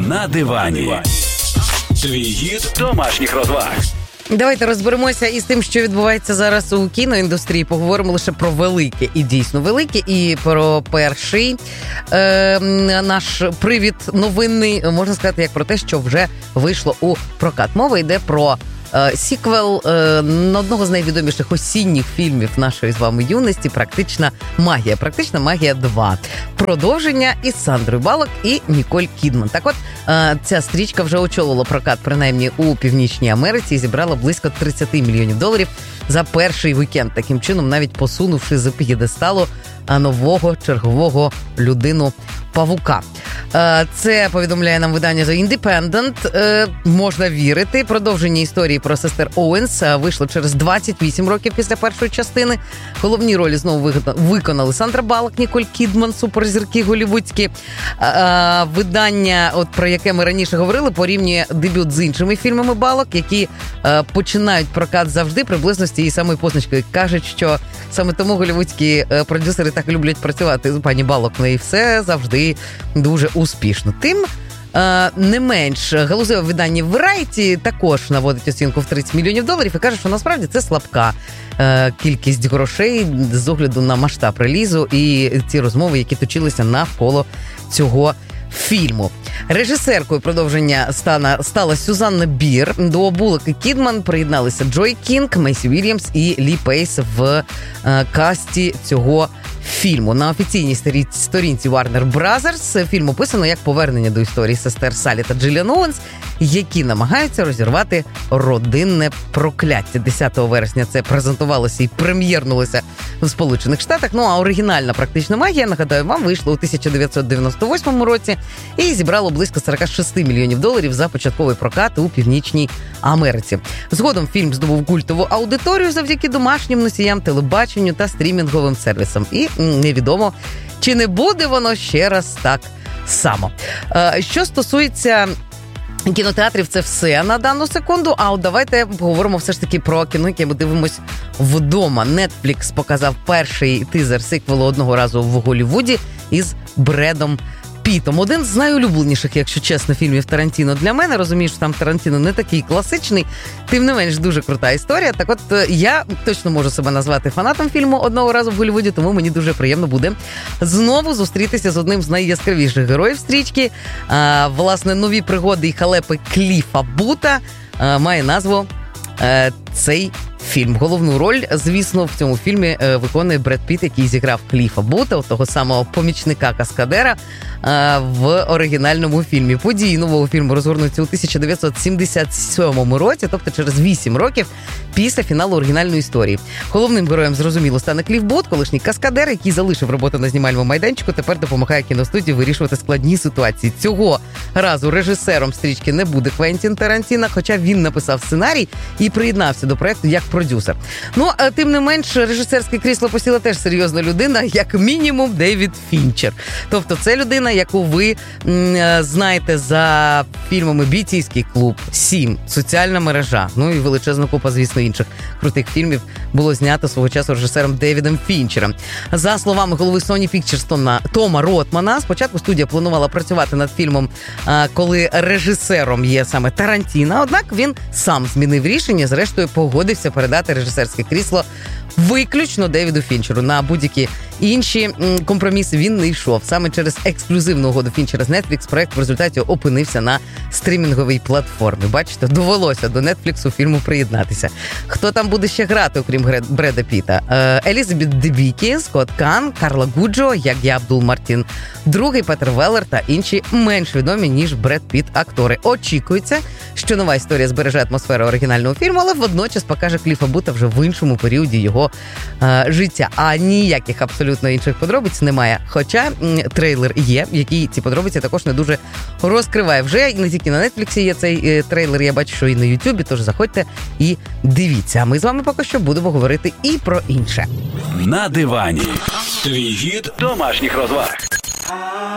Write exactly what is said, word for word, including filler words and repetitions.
На дивані. Твій гід домашніх розваг. Давайте розберемося із тим, що відбувається зараз у кіноіндустрії. Поговоримо лише про велике і дійсно велике. І про перший е, наш привід новинний, можна сказати, як про те, що вже вийшло у прокат. Мова йде про е, сіквел е, на одного з найвідоміших осінніх фільмів нашої з вами юності «Практична магія». «Практична магія два». Продовження із Сандрою Баллок і Ніколь Кідман. Так от, е, ця стрічка вже очолила прокат, принаймні у Північній Америці, і зібрала близько тридцять мільйонів доларів за перший вікенд. Таким чином, навіть посунувши з п'єдесталу нового чергового людину-павука. Це повідомляє нам видання The Independent. Можна вірити. Продовження історії про сестер Оуенс вийшло через двадцять вісім років після першої частини. Головні ролі знову виконали Сандра Баллок, Ніколь Кідман, суперзірки голлівудські. Видання, от про яке ми раніше говорили, порівнює дебют з іншими фільмами Баллок, які починають прокат завжди приблизно з тієї самої позначки. Кажуть, що саме тому голлівудські продюсери так люблять працювати з пані Баллок. Ну і все завжди дуже успішно. Тим е, не менш, галузеве видання Variety також наводить оцінку в тридцять мільйонів доларів і каже, що насправді це слабка е, кількість грошей з огляду на масштаб релізу і ці розмови, які точилися навколо цього фільму. Режисеркою продовження стана, стала Сюзанна Бір. До Буллок і Кідман приєдналися Джой Кінг, Мейсі Вільямс і Лі Пейс в е, касті цього фільму. На офіційній сторінці Warner Brothers фільм описано як повернення до історії сестер Салі та Джиліан Оуенс, які намагаються розірвати родинне прокляття. десятого вересня це презентувалося і прем'єрнулося в Сполучених Штатах. Ну, а оригінальна «Практична магія», нагадаю вам, вийшла у тисяча дев'ятсот дев'яносто восьмому році і зібрало близько сорок шість мільйонів доларів за початковий прокат у Північній Америці. Згодом фільм здобув культову аудиторію завдяки домашнім носіям, телебаченню та стрімінговим сервісам. І невідомо, чи не буде воно ще раз так само. Що стосується кінотеатрів, це все на дану секунду. А от давайте поговоримо все ж таки про кіно, яке ми дивимось вдома. Netflix показав перший тизер сиквелу «Одного разу в Голлівуді» із Бредом Пітом. Один з найулюбленіших, якщо чесно, фільмів Тарантіно для мене. Розумієш, що там Тарантіно не такий класичний, тим не менш дуже крута історія. Так от, я точно можу себе назвати фанатом фільму «Одного разу в Голлівуді», тому мені дуже приємно буде знову зустрітися з одним з найяскравіших героїв стрічки. А, власне, нові пригоди і халепи Кліфа Бута а, має назву а, цей фільм. Головну роль, звісно, в цьому фільмі е, виконує Бред Піт, який зіграв Кліфа Бута, того самого помічника-каскадера е, в оригінальному фільмі. Події нового фільму розгорнуться у тисяча дев'ятсот сімдесят сьомому році, тобто через вісім років після фіналу оригінальної історії. Головним героєм, зрозуміло, стане Кліф Бут, колишній каскадер, який залишив роботу на знімальному майданчику, тепер допомагає кіностудії вирішувати складні ситуації. Цього разу режисером стрічки не буде Квентін Тарантіно, хоча він написав сценарій і приєднався до проекту як продюсер. Ну, а тим не менш, режисерське крісло посіла теж серйозна людина, як мінімум Девід Фінчер. Тобто це людина, яку ви м, знаєте за фільмами «Бійцівський клуб», «Сім», «Соціальна мережа», ну і величезна купа, звісно, інших крутих фільмів було знято свого часу режисером Девідом Фінчером. За словами голови Sony Pictures Тома, Тома Ротмана, спочатку студія планувала працювати над фільмом, коли режисером є саме Тарантіно, однак він сам змінив рішення, зрештою погодився передати режисерське крісло виключно Девіду Фінчеру. На будь-які інші компроміси він не йшов. Саме через ексклюзивну угоду Фінчера з Netflix проект в результаті опинився на стрімінговій платформі. Бачите, довелося до Netflix фільму приєднатися. Хто там буде ще грати, окрім Бреда Піта? Елізабет Дебікі, Скотт Кан, Карла Гуджо, Яг'я Абдул-Мартін, другий Петер Веллер та інші менш відомі, ніж Бред Піт актори. Очікується, що нова історія збереже атмосферу оригінального фільму, але водночас покаже Кліфа Бута вже в іншому періоді його е, життя. А ніяких абсолютно інших подробиць немає. Хоча м, трейлер є, який ці подробиці також не дуже розкриває. Вже не тільки на Netflix є цей е, трейлер, я бачу, що і на Ютубі, тож заходьте і дивіться. А ми з вами поки що будемо говорити і про інше. На дивані. Твій гід домашніх розваг.